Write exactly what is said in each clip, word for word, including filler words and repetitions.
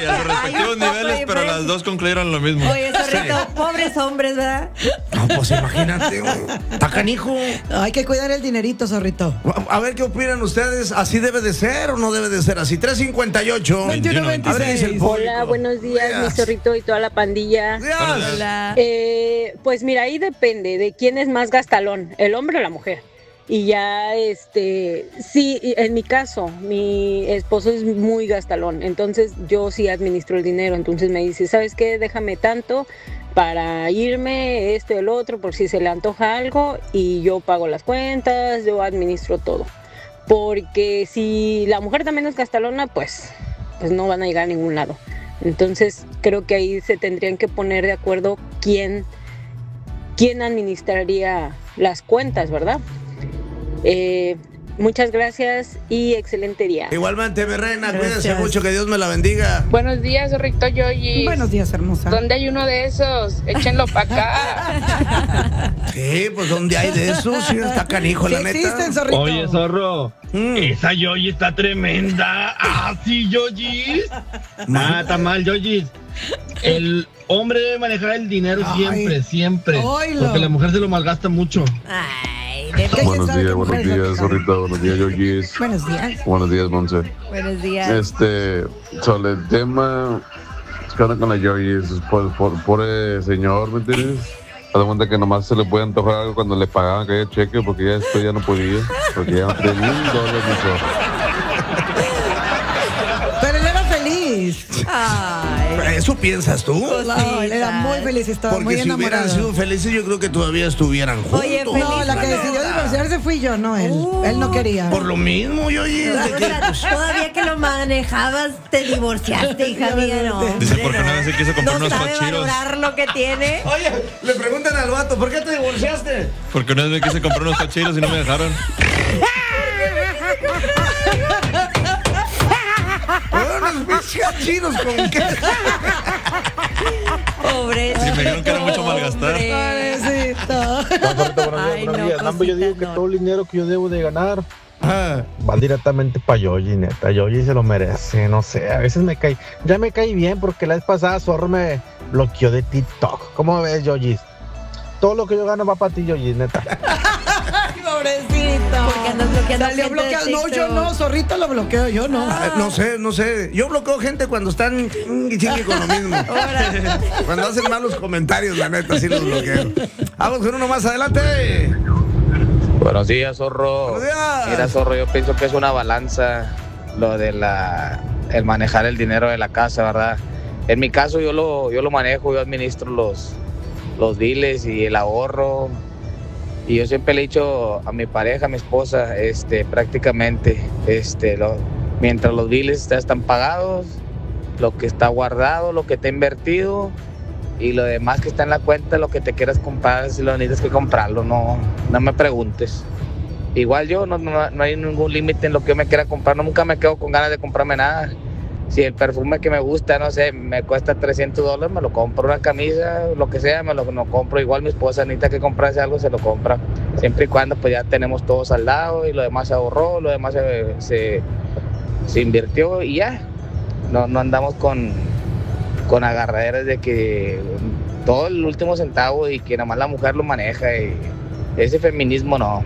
a sus respectivos niveles, Oye, pero pues. las dos concluyeron lo mismo. Oye, Zorrito, sí. Pobres hombres, ¿verdad? No, pues imagínate, está canijo. Hay que cuidar el dinerito, Zorrito. A, a ver qué opinan ustedes, ¿así debe de ser o no debe de ser así? tres cincuenta y ocho veintiuno veintiséis. A ver, dice el público. Hola, buenos días, Días. mi Zorrito y toda la pandilla. Días. Hola. Eh, pues mira, ahí depende de quién es más gastalón, el hombre o la mujer. Y ya, este, sí, en mi caso, mi esposo es muy gastalón, entonces yo sí administro el dinero, entonces me dice, ¿sabes qué? Déjame tanto para irme, esto y el otro, por si se le antoja algo, y yo pago las cuentas, yo administro todo. Porque si la mujer también es gastalona, pues, pues no van a llegar a ningún lado. Entonces creo que ahí se tendrían que poner de acuerdo quién, quién administraría las cuentas, ¿verdad? Eh, muchas gracias y excelente día. Igualmente, mi reina, Gracias. cuídense mucho, que Dios me la bendiga. Buenos días, Zorrito Yoyi. Buenos días, hermosa. ¿Dónde hay uno de esos? Échenlo para acá. Sí, pues ¿dónde hay de eso? Sí, está canijo, Sí la neta. existen, Zorrito. Oye, zorro, Mm. esa Yoyi está tremenda. Ah, sí, Yoyi. Nada, está mal, Yoyi. El hombre debe manejar el dinero Ay. siempre, siempre. Oilo. Porque la mujer se lo malgasta mucho. Ay, de ¿Quién Buenos sabe qué días, buenos mujeres lo días, que Zorrita, buenos días, Yoyis. Buenos días. Buenos días, Monse. Buenos días. Este, sobre el tema, es que ahora con la Yoyis, por, por, pobre señor, ¿me entiendes? Se da cuenta que nomás se le puede antojar algo cuando le pagaban que haya cheque, porque ya después ya no podía, porque ya no tenía un dólar ni so. Pero él era feliz. Ay, ¿Eso piensas tú? No, él era muy feliz, estaba muy Porque si hubieran enamorado. sido felices, yo creo que todavía estuvieran juntos. Oye, No, feliz, la que no. decidió divorciarse fui yo, no él. Uh. Él no quería. Por lo mismo, Yoyi. O sea, todavía que lo manejabas, te divorciaste, hija mía, no. Dice, hombre, porque no. una vez se quiso comprar no unos sabe cochiros. valorar lo que tiene. Oye, le preguntan al vato, ¿por qué te divorciaste? Porque una vez me quise comprar unos cochiros y no me dejaron. Unos bichos chinos con qué. Pobre. Sí, me dijeron que era mucho malgastar. Pobrecito. Ay, no, yo digo cosita, que no. todo el dinero que yo debo de ganar Ah, va directamente para Yoyi, neta. Yoyi se lo merece, no sé. A veces me cae, ya me cae bien porque la vez pasada Zorro me bloqueó de TikTok. ¿Cómo ves, Yoyi? Todo lo que yo gano va para ti, Yoyi, neta. Pobrecito. Porque andas bloqueando Salió gente de bloqueado. No, yo TikTok. no, Zorrito lo bloqueo, yo no. ah, no sé, no sé. Yo bloqueo gente cuando están mm, y chingue con lo mismo. Cuando hacen malos comentarios, la neta, sí los bloqueo. Vamos con uno más adelante. Buenos días, zorro. Buenos días. Mira, zorro, yo pienso que es una balanza lo de la el manejar el dinero de la casa, ¿verdad? En mi caso yo lo yo lo manejo, yo administro los los biles y el ahorro. Y yo siempre le he dicho a mi pareja, a mi esposa, este, prácticamente, este, lo, mientras los biles ya están pagados, lo que está guardado, lo que está invertido y lo demás que está en la cuenta, lo que te quieras comprar, si lo necesitas que comprarlo, no, no me preguntes. Igual yo, no, no, no hay ningún límite en lo que yo me quiera comprar, nunca me quedo con ganas de comprarme nada. Si el perfume que me gusta, no sé, me cuesta trescientos dólares, me lo compro, una camisa, lo que sea, me lo, lo compro. Igual mi esposa necesita que comprase algo, se lo compra. Siempre y cuando pues ya tenemos todo saldado y lo demás se ahorró, lo demás se, se, se invirtió y ya. No, no andamos con, con agarraderas de que todo el último centavo y que nada más la mujer lo maneja. Y ese feminismo no,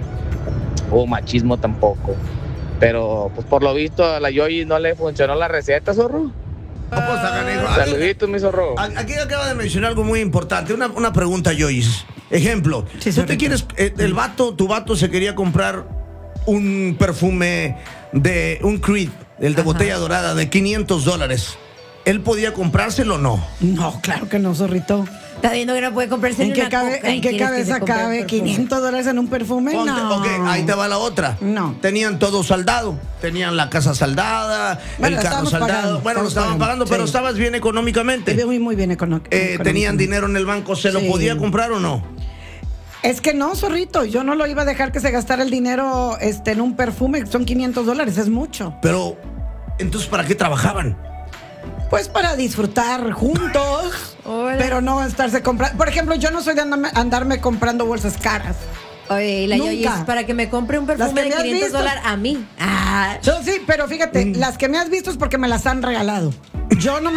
o machismo tampoco. Pero, pues por lo visto, a la Yoyi no le funcionó la receta, zorro. No, pues, está canijo. Aquí- Saluditos, mi zorro. Aquí acaba de mencionar algo muy importante. Una, una pregunta, Joyce. Ejemplo, Sí, tú te Zorrito. quieres, eh, el vato, tu vato se quería comprar un perfume de un Creed, el de Ajá. botella dorada, de quinientos dólares. ¿Él podía comprárselo o no? No, claro que no, Zorrito. Está viendo que no puede comprarse ¿En ni qué, una cabe, coca ¿en y qué quieres que se cabeza compre un cabe perfume. quinientos dólares en un perfume? Ponte- No. Ok, ahí te va la otra. No. Tenían todo saldado. Tenían la casa saldada, Bueno, el carro estábamos saldado. pagando, bueno, lo estábamos estaban pagando, pagando, pero sí. estabas bien económicamente. Te veo muy, muy bien econo- Eh, económico. tenían dinero en el banco, ¿se lo Sí. podía comprar o no? Es que no, Zorrito, yo no lo iba a dejar que se gastara el dinero este, en un perfume, son quinientos dólares, es mucho. Pero, entonces, ¿para qué trabajaban? Pues para disfrutar juntos, Hola. pero no estarse comprando. Por ejemplo, yo no soy de andarme, andarme comprando bolsas caras. Oye, y la Nunca. Yoyi es para que me compre un Las perfume que de me has quinientos visto. dólares a mí. Ah, Yo sí, pero fíjate, las que me has visto es porque me las han regalado. Yo no me